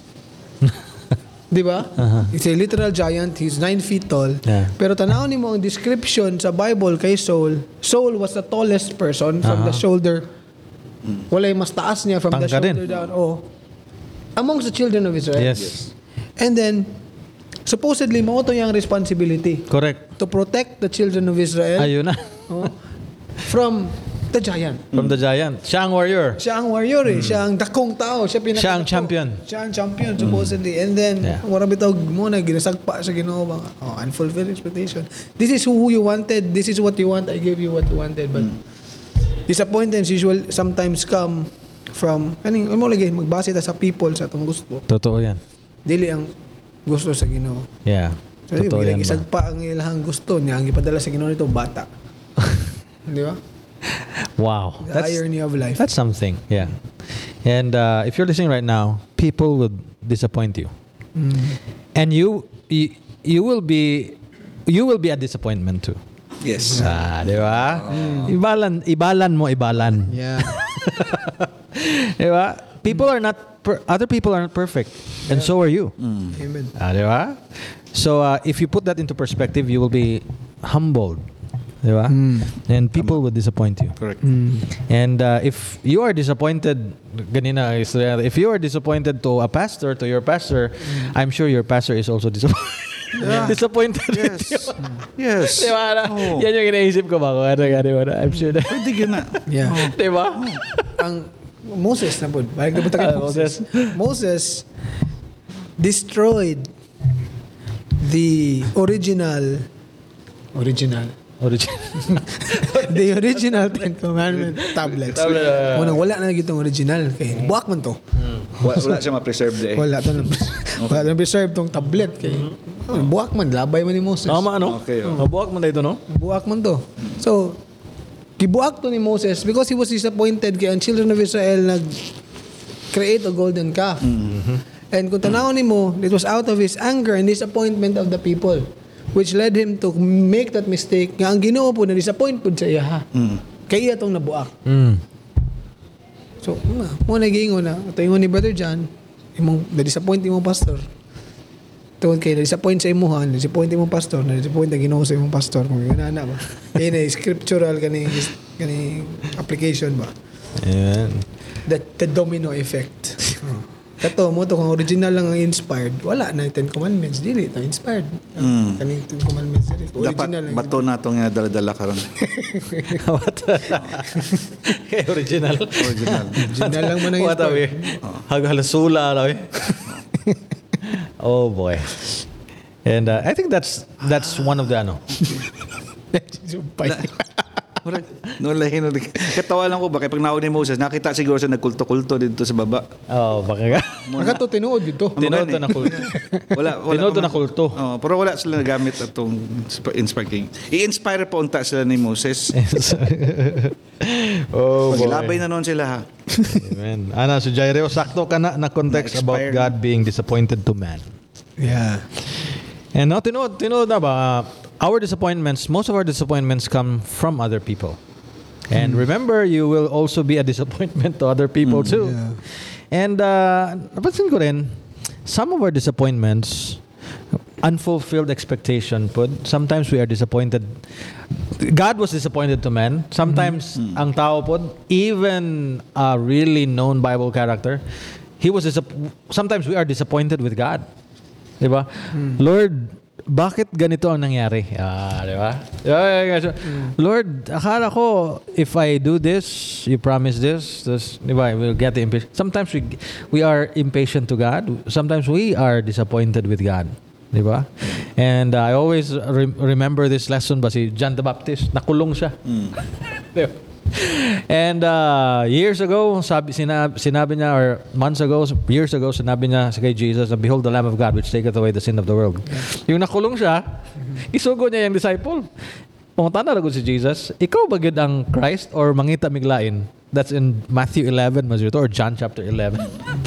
Di ba? It's a literal giant. He's nine feet tall. Yeah. Pero tanaw ni mo ang description sa Bible kay Saul. Saul was the tallest person from the shoulder. Walay mas taas niya from the Tangka din. shoulder down. Oh. Amongst the children of Israel. Yes. And then, supposedly, mo to yung responsibility Correct. to protect the children of Israel Ayun na. oh, from the giant. From the giant. Siya ang warrior. Siya ang warrior eh. Siya ang dakong tao. Siya, pinaka- Siya ang champion. Siya ang champion, supposedly. And then, Yeah. wala bitaw mo na, ginasagpa sa Ginoo ba? Oh, unfulfilled expectation. This is who you wanted. This is what you want. I gave you what you wanted. But disappointments usually sometimes come from, kaning, ano mo lagi, magbase ta sa people sa atong gusto. Totoo yan. Dili ang gusto sa Ginoo. Yeah. So, Totoo yan. Isag ba? pa ang ilahang gusto niya. Ang ipadala sa Ginoo nito, bata. Di ba? Wow. The irony of life. That's something. Yeah. And uh, if you're listening right now, people will disappoint you. And you, you you will be you will be a disappointment too. Yes. Ah, di ba? Ibalan ibalan mo ibalan. Yeah. Di ba? people are not per- other people are not perfect, and so are you. Amen. Ah, di ba? So uh, if you put that into perspective, you will be humbled. Di ba? And people will disappoint you. Correct. And uh, if you are disappointed, ganina, istorya, if you are disappointed to a pastor, to your pastor, I'm sure your pastor is also disappointed. Yeah. disappointed with Yes. you. Yes. Di ba? Na? Oh. Yan yung inaisip ko ba? Kung ano, ano, ano. I'm sure na. Pwede yun na. Yeah. Di ba? Ang Moses na po. Balik na po tayo Ah, Moses. Moses destroyed the original original Original. the original Ten Commandment tablets. Tablet, ah. Unang wala na itong original. Kay buwak man to. Wala, wala siya ma-preserve eh. Wala to na. Wala na preserve tong tablet. Kay oh, buwak man. Labay man ni Moses. Tama, ano? Okay, oh. Mabuhak mo na ito, no? Buwak man to. So, gibuak to ni Moses because he was disappointed kay ang children of Israel nag create a golden calf. And kung tanawon nimo, it was out of his anger and disappointment of the people which led him to make that mistake nga ang Ginoo po na disappoint pud sa iya ha. Kay iya tong nabuak. Mm. So, mo na giingon na, ito ingon ni Brother John, imong na-disappoint imong pastor. Tungod kay na-disappoint sa imuhan, na-disappoint imong pastor, na-disappoint ang Ginoo sa imong pastor, kung yun na ba. Kaya na scriptural kani kani application ba. Ayan. The, the domino effect. Kato mo to kung original lang ang inspired, wala na yung Ten Commandments, dili na inspired. Mm. Kaning Ten Commandments dili. Dapat Original lang. bato na itong uh, dala-dala karon. What? Kay original. Original. Original lang man ang What are we? inspired. Haghalasula, ano eh? Oh boy. And uh, I think that's that's one of the ano. Sumpay. No, lahi no. Katawa lang ko ba kay pag naon ni Moses, nakita siguro sa nagkulto-kulto dito sa baba. Oh, baka ka. Nakato tinuod dito. Tinood to na kulto. Wala, wala. Tinood to na kulto. Oh, pero wala sila nagamit atong inspire king. I-inspire pa unta sila ni Moses. Oh boy. Pagilabay na noon sila ha. Amen. Ana, so Jaireo, sakto ka na na context about Na-expired. God being disappointed to man. Yeah. And now, tinood, tinood na ba? Our disappointments, most of our disappointments come from other people. And remember, you will also be a disappointment to other people too. Yeah. And uh, napansin ko rin, some of our disappointments, unfulfilled expectation po, sometimes we are disappointed. God was disappointed to man. Sometimes, ang tao po, even a really known Bible character, he was disap- sometimes we are disappointed with God. Diba? Lord, bakit ganito ang nangyari? Ah, di ba? Yeah, Lord, akala ko if I do this, you promise this, this di ba, we'll get the impatient. Sometimes we we are impatient to God. Sometimes we are disappointed with God. Di ba? And uh, I always re- remember this lesson ba si John the Baptist, nakulong siya. Di ba? And uh, years ago, sabi, sinabi, sinabi niya, or months ago, years ago, sinabi niya kay Jesus, behold the Lamb of God which taketh away the sin of the world. Yung nakulong siya, isugo niya yung disciple. Pumunta na lagot si Jesus, ikaw ba gid ang Christ or mangita miglain? That's in Matthew eleven, mas ito, or John chapter eleven.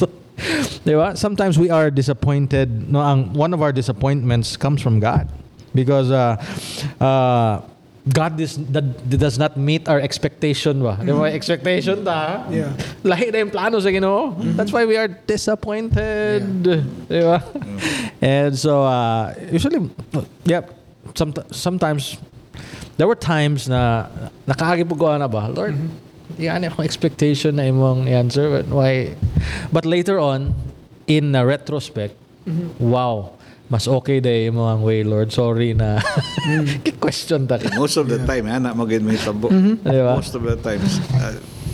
Diba? Sometimes we are disappointed. No, ang, one of our disappointments comes from God. Because uh, uh, God is, that, does not meet our expectation ba? Di ba? Expectation ta. Yeah. Lahi na yung plano sa Ginoo. That's why we are disappointed. Di ba? And so, uh, usually, yeah, some, sometimes, there were times na nakaagip ko na ba, Lord, yan akong expectation na imong answer. But why? But later on, in uh, retrospect, wow, mas okay day mo ang way, Lord. Sorry na question ta. Most of the time, ha, na magin may tabo. Diba? Most of the times. Uh,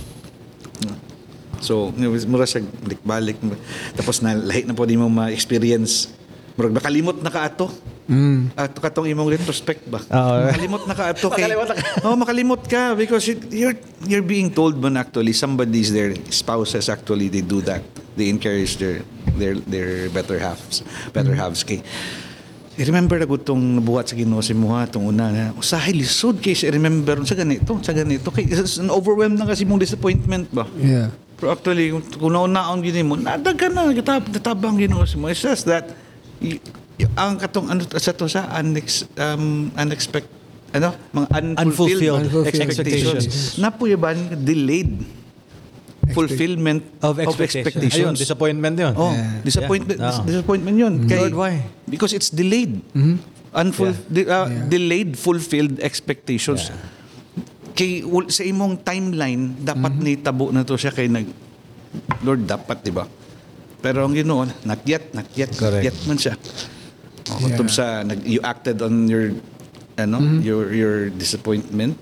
so, mura siya balik-balik. Tapos na, lahi na po di mo ma-experience. Murag makalimot na ka ato. Mm. Ato katong imong retrospect ba? Oo. Makalimot na ka ato. kay- Makalimot na ka. Oh, makalimot ka because you- you're you're being told man actually somebody's their spouses actually they do that. They encourage their their their better halves, better halves kay. I remember na gutong nabuhat sa Ginoo si Muha tong una na usahay lisod kay I remember sa ganito, sa ganito kay overwhelmed na kasi mong disappointment ba. Yeah. Pero actually, kung, kung nauna-on gini mo, nadagan na, natab- natabang Ginoo si mo. It's just that, y- y- ang katong ano sa to sa unex, um, unexpected, ano, mga unfulfilled, Unfulfilled expectations. expectations. Napuyaban, delayed. fulfillment Of of, expectation. expectations. Ayun, disappointment yun. Oh, Yeah. disappointment, Yeah. dis- Oo. disappointment yun. Kay- Lord, why? Because it's delayed. Unful, di- uh, Delayed, fulfilled expectations. Yeah. Kay, ul- sa imong timeline, dapat ni tabo na to siya kay nag, Lord, dapat, di ba? Pero ang Ginoo, not yet, not yet, not Correct. yet man siya. O, Yeah. kutob sa, nag, you acted on your, ano, your your disappointment.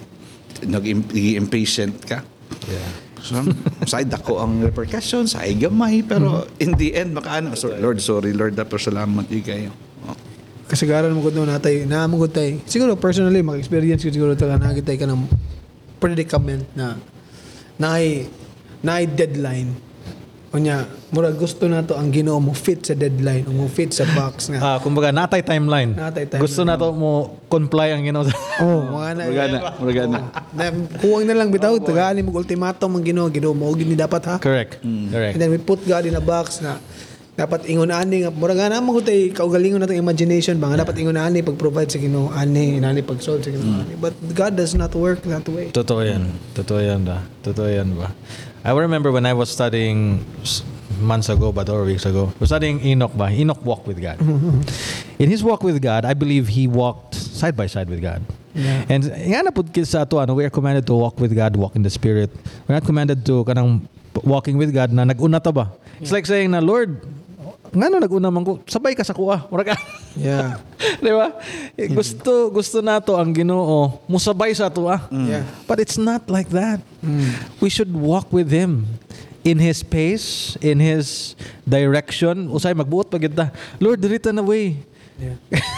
Nag-impatient ka. Yeah. So, side ako ang repercussions, ay gamay, pero in the end, baka ano, so, Lord, sorry, Lord, pero salamat di kayo. Oh. Kasagaran mo gud no natay, na mo gud tay. Siguro personally mag-experience ko siguro talaga nakita ka ng predicament na naay naay deadline. Unya, mura gusto na to ang Ginoo mo fit sa deadline, o mo fit sa box nga. Ah, kumbaga, natay timeline. Natay timeline. Gusto na to mo comply ang Ginoo. Oh, mga na. Muragana, muragana. na kuwang na lang bitaw, tagaan mo ultimatum ang Ginoo, Ginoo mo gini dapat ha. Correct. Correct. And then we put God in a box na dapat ingon ani nga mura nga mo tay kaugalingon natong imagination ba nga dapat ingon ani pag-provide sa Ginoo ani inani pag-solve sa Ginoo ani. But God does not work that way. Totoo yan. Totoo yan ba? Totoo yan ba? I remember when I was studying s- months ago but or weeks ago. I was studying Enoch ba? Enoch walked with God. In his walk with God, I believe he walked side by side with God. Yeah. And nga na pud sa ato ano, we are commanded to walk with God, walk in the Spirit. We're not commanded to kanang walking with God na nag-una ta ba? It's like saying na, Lord, ngano nag-una man ko, sabay ka sa kuha. Mura ka. Yeah. Di ba? Eh, Gusto gusto nato ang Ginoo musabay sa ato ah. Yeah. But it's not like that. We should walk with Him in His pace, in His direction. Usay magbuot pa gid ta. Lord, dirita na way. Yeah.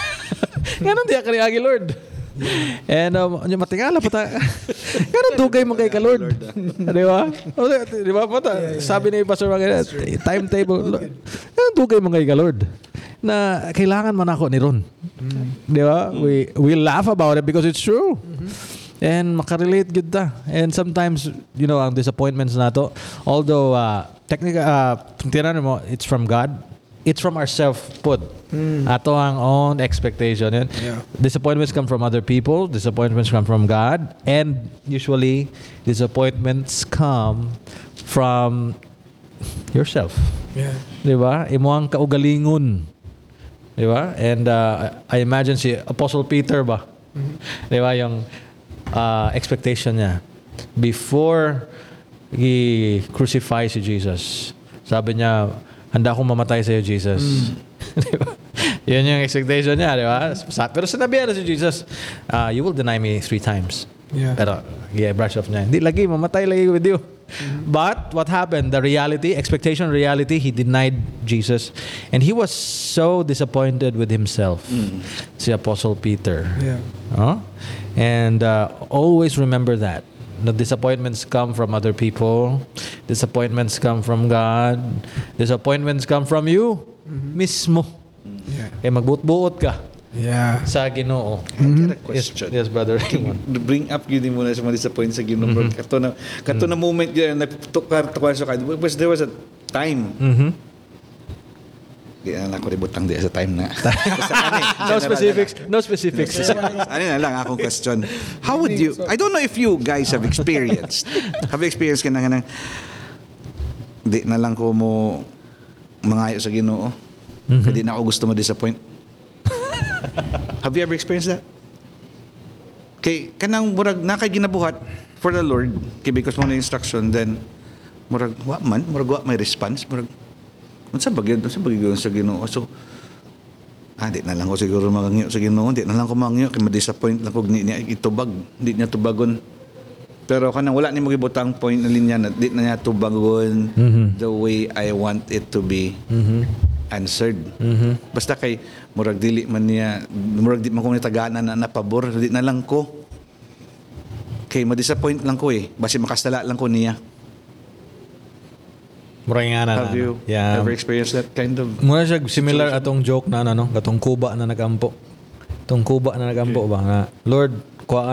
Ganon diya kaniagi, Lord. And um, yung matingala pa ta. Ganon dugay mo kay ka, Lord. Di ba? O, Di ba? Mata, sabi ni Pastor Magana, timetable. Ganon dugay mo kay ka, Lord. Na kailangan man ako ni Ron. Di ba? We, we laugh about it because it's true. And makarelate gid ta. And sometimes, you know, ang disappointments nato, although uh, technical, uh, tinanan mo, it's from God, it's from ourself put. Ato ang own expectation. Yun. Yeah. Disappointments come from other people, disappointments come from God, and usually disappointments come from yourself. Yeah. Di ba? Imo ang kaugalingon. Di ba? And uh, I imagine si Apostle Peter ba? Di ba? Yung uh, expectation niya. Before he crucify si Jesus, sabi niya, handa akong mamatay sa iyo, Jesus. Di ba? Yun yung expectation niya, di ba? Sa- Pero sinabihan na si Jesus, uh, you will deny me three times. Yeah. Pero, yeah, brush off niya. Hindi lagi, mamatay lagi with you. But what happened? The reality, expectation, reality, he denied Jesus. And he was so disappointed with himself. Si Apostle Peter. Yeah. Huh? And uh, always remember that. The disappointments come from other people. Disappointments come from God. Disappointments come from you mismo. Yeah. Kaya magbuot-buot ka Yeah. sa Ginoo. I get a Yes, question. yes, brother. Bring up yun mo na sa mga disappoint sa Ginoo. Mm Kato na, kato na moment yun, nagtukar-tukar sa kanya. Because there was a time. Mhm. Kaya na ako ributang di sa time na. No specifics. No specifics. Ano na lang akong question. How would you, I don't know if you guys have experienced, have you experienced ka na nga ng, di na lang ko mo mangayo sa Ginoo. Hindi na ako gusto mo disappoint. Have you ever experienced that? Kay kanang murag nakay ginabuhat for the Lord, kay because mo na instruction, then murag wa man, murag wa may response, murag unsa ba gyud, unsa ba gyud sa Ginoo. So ah, di na lang ko siguro mangangyo sa Ginoo, di na lang ko mangangyo kay ma-disappoint lang ko ni niya itubag, di niya tubagon. Pero kanang wala nimo gibutang point na linya na di na niya tubagon the way I want it to be answered. Basta kay murag dili man niya, murag di man ko nitagana na napabor, di na lang ko. Kay ma-disappoint lang ko eh, basi makastala lang ko niya. Murag nga na. Have you Yeah. ever experienced that kind of Mura siya similar atong joke na ano, katong kuba na nagampo. Tong kuba na nagampo ba nga, Lord,